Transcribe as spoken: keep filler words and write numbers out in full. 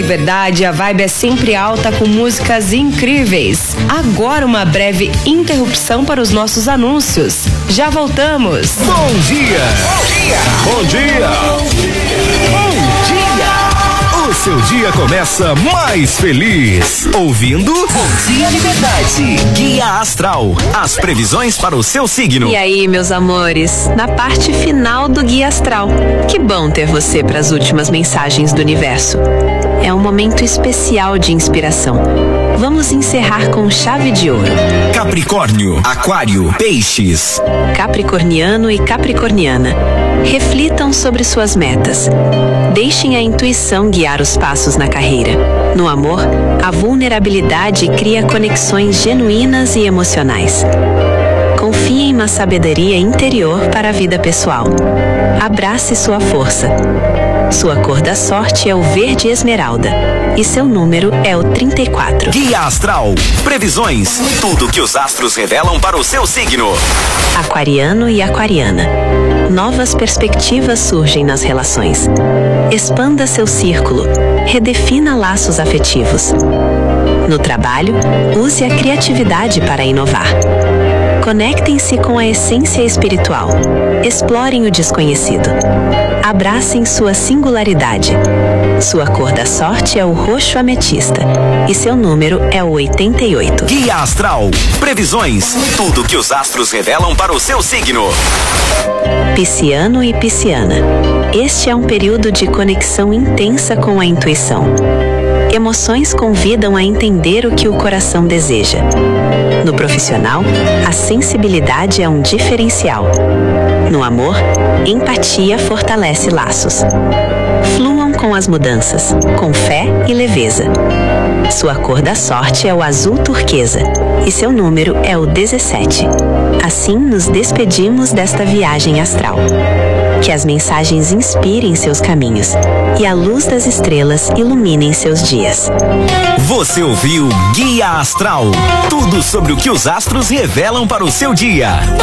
verdade, a vibe é sempre alta com músicas incríveis. Agora uma breve interrupção para os nossos anúncios. Já voltamos. Bom dia! Bom dia! Bom dia! Bom dia! O seu dia começa mais feliz. Ouvindo Bom Dia Liberdade. Guia Astral. As previsões para o seu signo. E aí, meus amores, na parte final do Guia Astral. Que bom ter você para as últimas mensagens do universo. É um momento especial de inspiração. Vamos encerrar com chave de ouro. Capricórnio, Aquário, Peixes. Capricorniano e Capricorniana, reflitam sobre suas metas. Deixem a intuição guiar os passos na carreira. No amor, a vulnerabilidade cria conexões genuínas e emocionais. Confie em uma sabedoria interior para a vida pessoal. Abrace sua força. Sua cor da sorte é o verde esmeralda e seu número é o trinta e quatro. Guia Astral. Previsões. Tudo que os astros revelam para o seu signo. Aquariano e aquariana. Novas perspectivas surgem nas relações. Expanda seu círculo. Redefina laços afetivos. No trabalho, use a criatividade para inovar. Conectem-se com a essência espiritual. Explorem o desconhecido. Abracem sua singularidade. Sua cor da sorte é o roxo ametista e seu número é o oitenta e oito. Guia Astral. Previsões. Tudo que os astros revelam para o seu signo. Pisciano e pisciana. Este é um período de conexão intensa com a intuição. Emoções convidam a entender o que o coração deseja. No profissional, a sensibilidade é um diferencial. No amor, empatia fortalece laços. Fluam com as mudanças, com fé e leveza. Sua cor da sorte é o azul turquesa e seu número é o dezessete. Assim nos despedimos desta viagem astral. Que as mensagens inspirem seus caminhos e a luz das estrelas iluminem seus dias. Você ouviu Guia Astral. Tudo sobre o que os astros revelam para o seu dia.